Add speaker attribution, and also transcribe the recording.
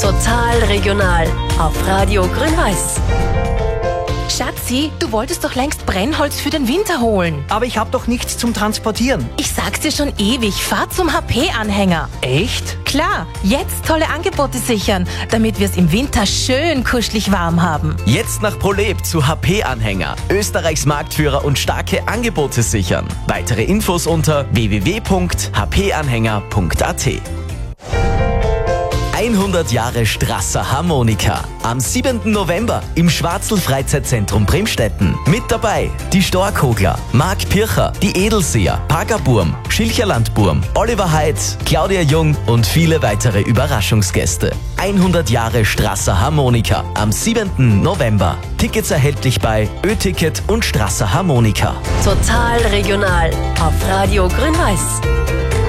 Speaker 1: Total regional auf Radio Grün-Weiß.
Speaker 2: Schatzi, du wolltest doch längst Brennholz für den Winter holen.
Speaker 3: Aber ich habe doch nichts zum Transportieren.
Speaker 2: Ich sag's dir schon ewig, fahr zum HP-Anhänger.
Speaker 3: Echt?
Speaker 2: Klar, jetzt tolle Angebote sichern, damit wir es im Winter schön kuschelig warm haben.
Speaker 4: Jetzt nach ProLab zu HP-Anhänger. Österreichs Marktführer und starke Angebote sichern. Weitere Infos unter www.hpanhänger.at. 100 Jahre Strasser Harmonika. Am 7. November im Schwarzl Freizeitzentrum Bremstetten. Mit dabei die Storkogler, Marc Pircher, die Edelseher, Pagaburm, Schilcherlandburm, Oliver Heitz, Claudia Jung und viele weitere Überraschungsgäste. 100 Jahre Strasser Harmonika am 7. November. Tickets erhältlich bei Ö-Ticket und Strasser Harmonika.
Speaker 1: Total regional auf Radio Grün-Weiß.